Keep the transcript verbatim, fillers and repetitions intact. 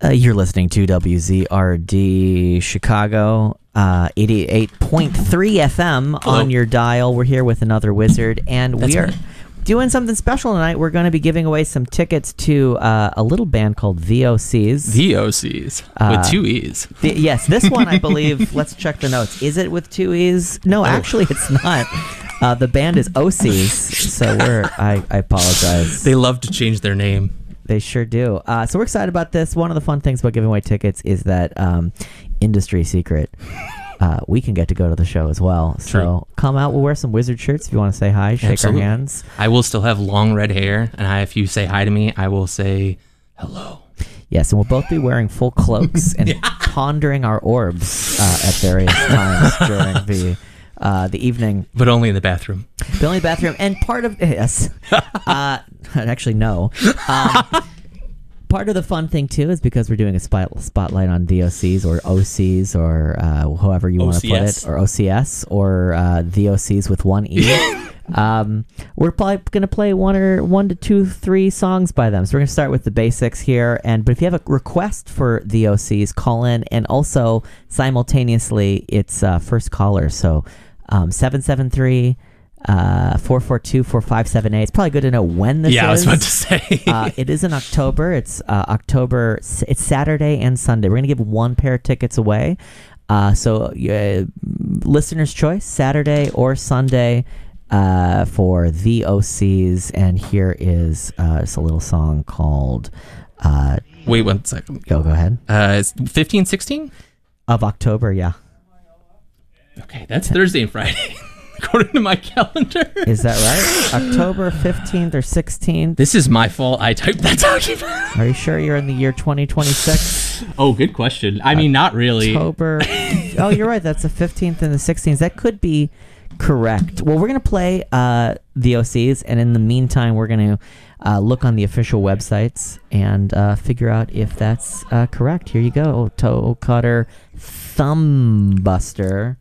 Uh, you're listening to W Z R D Chicago, uh, eighty-eight point three F M Hello. on your dial. We're here with another wizard, and That's we are me. doing something special tonight. We're going to be giving away some tickets to uh, a little band called V O Cs. V O Cs Uh, with two E's. The- yes, this one, I believe, let's check the notes. Is it with two E's? No, actually, it's not. Uh, the band is O Cs, so we're, I, I apologize. They love to change their name. They sure do. Uh, so we're excited about this. One of the fun things about giving away tickets is that um, industry secret. Uh, we can get to go to the show as well. So True. come out. We'll wear some wizard shirts if you want to say hi, shake Absolutely. our hands. I will still have long red hair, and I, if you say hi to me, I will say hello. Yes, and we'll both be wearing full cloaks and pondering our orbs uh, at various times during the uh, the evening. But only in the bathroom. The only bathroom, and part of yes, uh, actually no. Um, part of the fun thing too is because we're doing a spot, spotlight on V O Cs or O Cs or uh, however you want to put O C S. it, or O C S or uh, V O Cs with one E. um, we're probably going to play one or one to two, three songs by them. So we're going to start with the basics here. And but if you have a request for the O Cs, call in, and also simultaneously it's uh, first caller. So um, seven seven three. Uh, four four two, four five seven eight. It's probably good to know when this yeah, is. I was about to say. uh, it is in October. It's uh, October. It's Saturday and Sunday. We're going to give one pair of tickets away. Uh, so uh, listener's choice, Saturday or Sunday uh, for the O Cs. And here is uh, it's a little song called... Uh, Wait one second. go, go ahead. Uh, it's fifteen, sixteen? Of October, yeah. Okay, that's Thursday and Friday, according to my calendar. Is that right? October fifteenth or sixteenth? This is my fault. I typed that document. Are you sure you're in the year twenty twenty-six? Oh, good question. I mean, not really. October. Oh, you're right. That's the fifteenth and the sixteenth. That could be correct. Well, we're going to play uh, the O Cs, and in the meantime, we're going to uh, look on the official websites and uh, figure out if that's uh, correct. Here you go. Toe Cutter Thumb Buster.